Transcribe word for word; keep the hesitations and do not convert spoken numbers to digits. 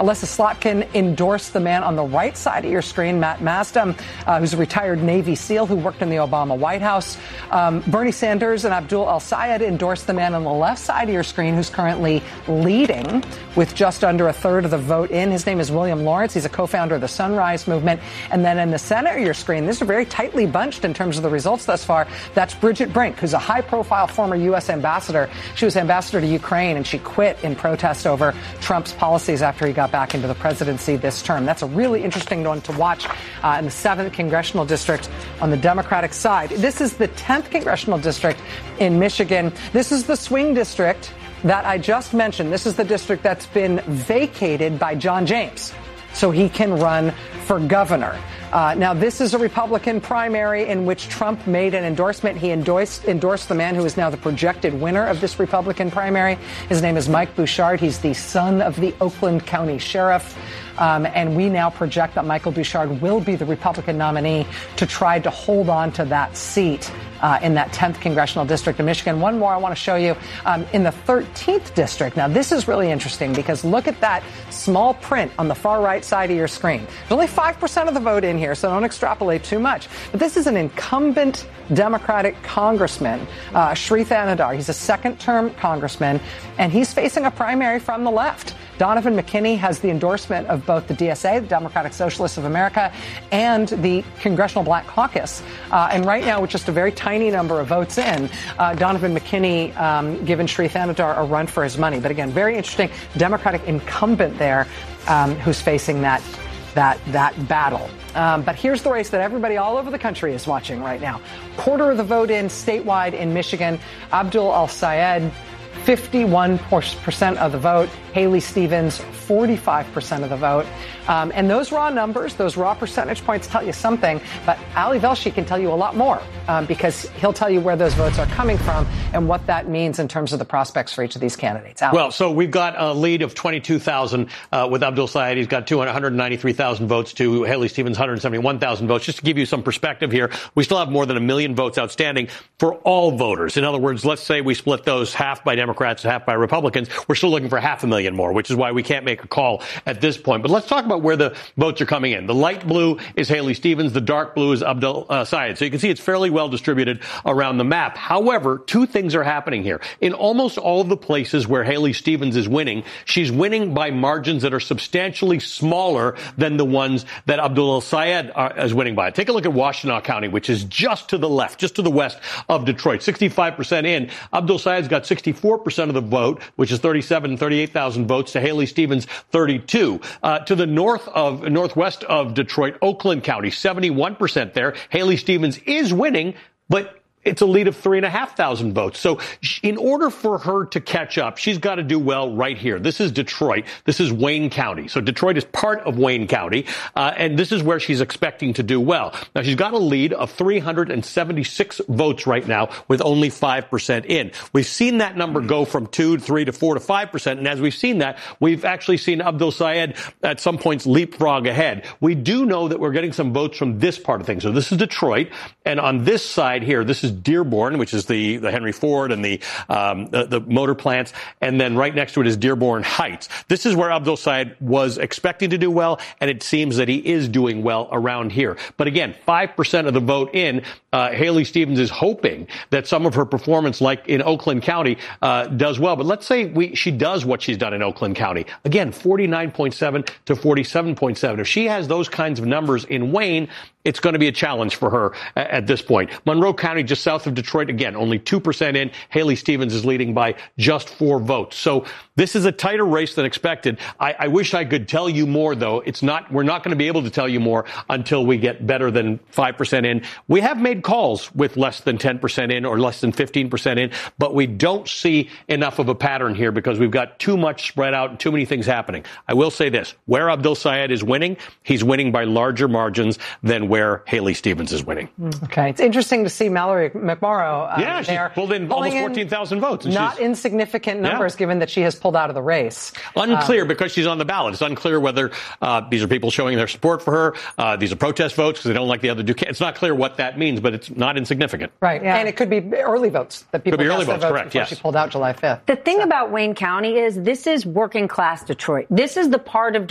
Alyssa Slotkin endorsed the man on the right side of your screen, Matt Masdam, uh, who's a retired Navy SEAL who worked in the Obama White House. Um, Bernie Sanders and Abdul El-Sayed endorsed the man on the left side of your screen, who's currently leading with just under a third of the vote in. His name is William Lawrence. He's a co-founder of the Sunrise Movement. And then in the center of your screen, these are very tightly bunched in terms of the results thus far. That's Bridget Brink, who's a high-profile former U S ambassador. She was ambassador to Ukraine, and she quit in protest over Trump's policies after he got back into the presidency this term. That's a really interesting one to watch uh, in the seventh Congressional District on the Democratic side. This is the tenth Congressional District in Michigan. This is the swing district that I just mentioned. This is the district that's been vacated by John James, so he can run for governor. Uh, now, this is a Republican primary in which Trump made an endorsement. He endorsed, endorsed the man who is now the projected winner of this Republican primary. His name is Mike Bouchard. He's the son of the Oakland County Sheriff. Um, and we now project that Michael Bouchard will be the Republican nominee to try to hold on to that seat uh, in that tenth Congressional District of Michigan. One more I want to show you um, in the thirteenth District. Now, this is really interesting because look at that small print on the far right side of your screen. There's only five percent of the vote in here, so don't extrapolate too much. But this is an incumbent Democratic congressman, uh, Shree Thanadar. He's a second-term congressman, and he's facing a primary from the left. Donovan McKinney has the endorsement of both the D S A, the Democratic Socialists of America, and the Congressional Black Caucus. Uh, and right now, with just a very tiny number of votes in, uh, Donovan McKinney um, given Shree Thanadar a run for his money. But again, very interesting Democratic incumbent there um, who's facing that that that battle. Um, but here's the race that everybody all over the country is watching right now. Quarter of the vote in statewide in Michigan, Abdul El-Sayed, fifty-one percent of the vote. Haley Stevens, forty-five percent of the vote. Um, and those raw numbers, those raw percentage points tell you something. But Ali Velshi can tell you a lot more um, because he'll tell you where those votes are coming from and what that means in terms of the prospects for each of these candidates. Ali. Well, so we've got a lead of twenty-two thousand uh, with Abdul Sayed. He's got one hundred ninety-three thousand votes to Haley Stevens, one hundred seventy-one thousand votes. Just to give you some perspective here, we still have more than a million votes outstanding for all voters. In other words, let's say we split those half by Democrats, half by Republicans. We're still looking for half a million more, which is why we can't make a call at this point. But let's talk about where the votes are coming in. The light blue is Haley Stevens. The dark blue is Abdul uh, Sayed. So you can see it's fairly well distributed around the map. However, two things are happening here. In almost all of the places where Haley Stevens is winning, she's winning by margins that are substantially smaller than the ones that Abdul Sayed is winning by. Take a look at Washtenaw County, which is just to the left, just to the west of Detroit. sixty-five percent in. Abdul Sayed's got sixty-four percent of the vote, which is thirty-seven, thirty-eight thousand votes to Haley Stevens, thirty-two. Uh, to the north of, northwest of Detroit, Oakland County, seventy-one percent there. Haley Stevens is winning, but it's a lead of three and a half thousand votes. So in order for her to catch up, she's got to do well right here. This is Detroit. This is Wayne County. So Detroit is part of Wayne County, uh, and this is where she's expecting to do well. Now, she's got a lead of three hundred seventy-six votes right now with only five percent in. We've seen that number go from two to three to four to five percent, and as we've seen that, we've actually seen Abdul Sayed at some points leapfrog ahead. We do know that we're getting some votes from this part of things. So this is Detroit, and on this side here, this is Dearborn, which is the, the Henry Ford and the, um, the, the motor plants. And then right next to it is Dearborn Heights. This is where Abdul Sayed was expecting to do well, and it seems that he is doing well around here. But again, five percent of the vote in, uh, Haley Stevens is hoping that some of her performance, like in Oakland County, uh, does well. But let's say we, she does what she's done in Oakland County. Again, forty-nine point seven to forty-seven point seven. If she has those kinds of numbers in Wayne, it's going to be a challenge for her at this point. Monroe County, just south of Detroit, again, only two percent in. Haley Stevens is leading by just four votes. So this is a tighter race than expected. I, I wish I could tell you more, though. It's not, we're not going to be able to tell you more until we get better than five percent in. We have made calls with less than ten percent in or less than fifteen percent in, but we don't see enough of a pattern here because we've got too much spread out and too many things happening. I will say this, where Abdul Sayed is winning, he's winning by larger margins than where Haley Stevens is winning. Okay. It's interesting to see Mallory McMorrow. Um, yeah, she's pulled in almost fourteen thousand votes. And not insignificant numbers, yeah, given that she has pulled out of the race. Unclear um, because she's on the ballot. It's unclear whether uh, these are people showing their support for her. Uh, these are protest votes because they don't like the other Duquesne. It's not clear what that means, but it's not insignificant. Right. Yeah. And it could be early votes that people could be early votes, votes, correct, before yes. she pulled out July fifth. The thing about Wayne County is this is working class Detroit. This is the part of